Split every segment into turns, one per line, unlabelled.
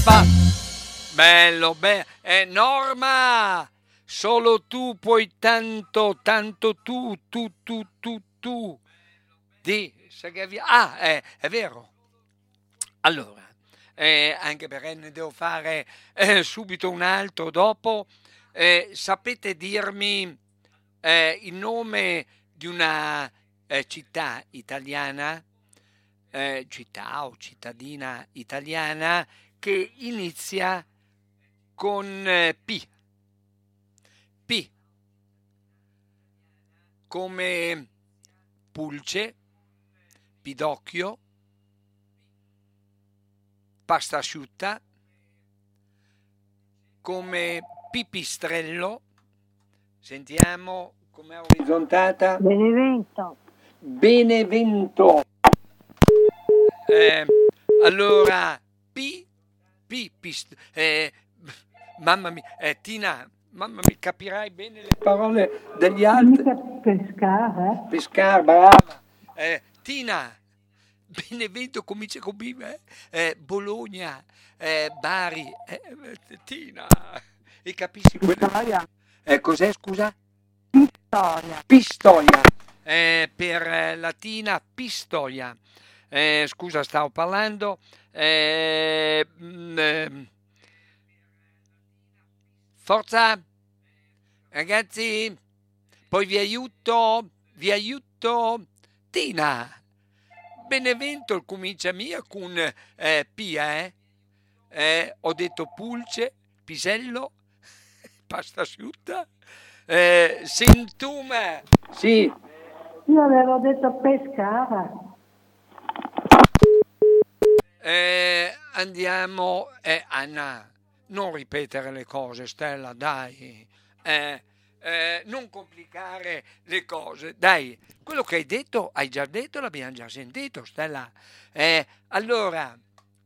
Bello, Norma, solo tu puoi tanto, tanto tu. È vero. Allora, anche perché ne devo fare subito un altro dopo. Sapete dirmi il nome di una città italiana, città o cittadina italiana che inizia con P? P come pulce, pidocchio, pasta asciutta, come pipistrello. Sentiamo com'è orizzontata. Benevento. Allora, mamma mia, Tina, mamma mia, capirai bene le parole degli altri.
Pescare.
Pescar, brava. Tina, Benevento comincia con B, Bologna, Bari, Tina, e capisci
Pistoia.
Cos'è, scusa?
Pistoia.
Pistoia, per Latina Pistoia. Scusa, stavo parlando. Forza, ragazzi, poi vi aiuto. Tina, Benevento comincia mia con P, ho detto pulce, pisello, pasta asciutta, sentume. Sì.
Io avevo detto pescare.
Andiamo, Anna, non ripetere le cose, Stella, dai. Non complicare le cose, dai. Quello che hai già detto, l'abbiamo già sentito, Stella. Allora,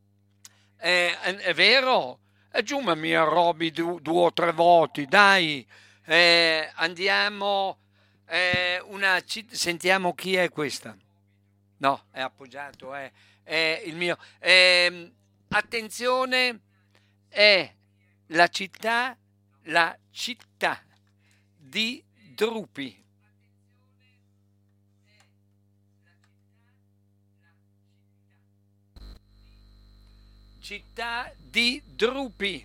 è vero? Giù, ma mi arrobi due o tre voti, dai. Andiamo, sentiamo chi è questa. No, è appoggiato, è il mio. Attenzione, è la città di Drupi. Città di Drupi.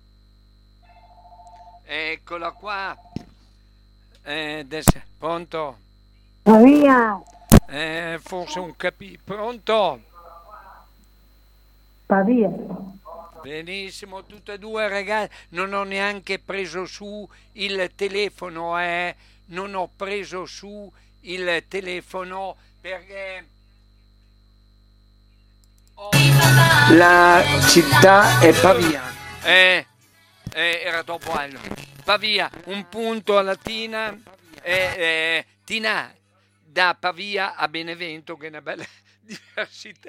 Eccola qua. Adesso, pronto?
Pavia.
Forse un pronto?
Pavia.
Benissimo, tutte e due, ragazzi. Non ho neanche preso su il telefono, non ho preso su il telefono perché la città è Pavia. Era troppo alto. Pavia, un punto alla Tina. Tina, da Pavia a Benevento, che è una bella diversità.